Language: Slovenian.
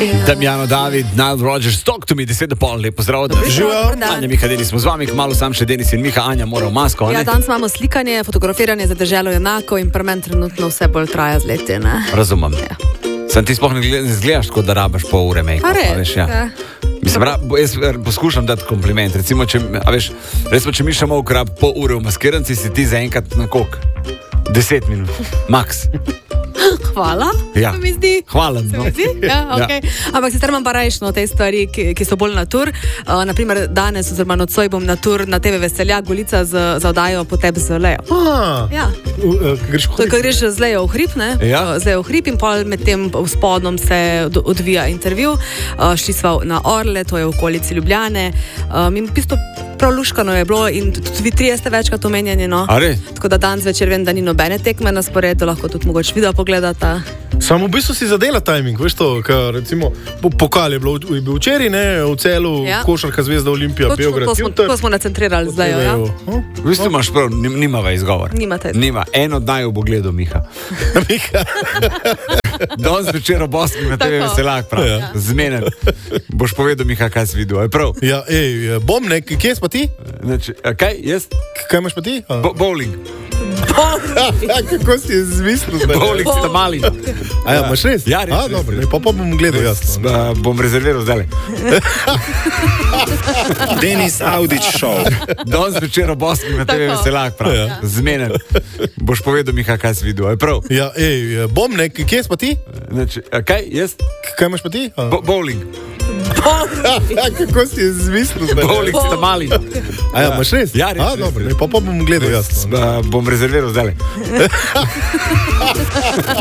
Damjano David, Nile Rodgers, Talk to me, 10:30, lep pozdrav. Živijo. Anja, Miha, Denis smo z vami, kmalo sam še Denis in Miha, Anja mora v masko. Ja, danes imamo slikanje, fotografiranje za deželo enako in pri meni trenutno vse bolj traja z leti. Razumem. Ja. Sam ti sploh ne izgledaš, kot da rabaš pol ure make-upa. Mislim, jaz poskušam dati kompliment. Recimo, če Miša Molk rab pol ure v maskiranci, si ti zaenkrat na koliko? 10 minut, max. Hvala, ja. Mi zdi. Hvala. No. Ja, okay. Ja. Ampak sicer imam pa rajšno te stvari, ki so bolj natur. Naprimer, danes oziroma nocoj bom natur na TV Veseljak, Golica za oddajo Potep z Lejo. Ja. Ko greš z Lejo v hrib, ne? Ja. Z Lejo v hrib in pol med tem spodnom se odvija intervju. Šli sva na Orle, to je v okolici Ljubljane. In v bistvu prav luškano je bilo in tudi vi 3 ste večkrat omenjeni, no. Tako da danes večer vem, da ni nobene tekme na sporedu, lahko tudi mogoče video pogledata. Samo v bistvu si zadela timing, veš to, ker recimo pokal je bil včeraj, ne, v Celu, ja. Košarka Zvezda Olimpija, Beograd. To smo nacentrirali zdaj, ja. V bistvu imaš prav, nimava izgovor. Nima, eno dnaju bo gledal Miha. Miha. Danes večer ob 8 na TV Veseljak, prav. Ja. Zmenen. Boš povedal, Miha, kaj si videl, je prav? Ja, bom nek, kje si pa ti? Kaj, jaz? Kaj imaš pa ti? Bowling. Kako si je zmislil zdaj? Bowling sta mali. A ja, imaš res? Ja, res. Dobro, pa bom gledal jaz. Bom rezerviral zdaj. Denis Audić Show. Danes večer ob 8 na TV Veseljak, prav. Ja. Zmenen. Boš povedal, Miha, kaj si videl, je prav? Ja, bom nek, kje si pa ti? Kaj, jaz? Kaj imaš pa ti? Bowling. Kako si je zmislil zdaj? Bowling sta mali. A ja, imaš res? Ja, res. Dobro, pa bom gledal jaz. Bom rezerviral zdaj.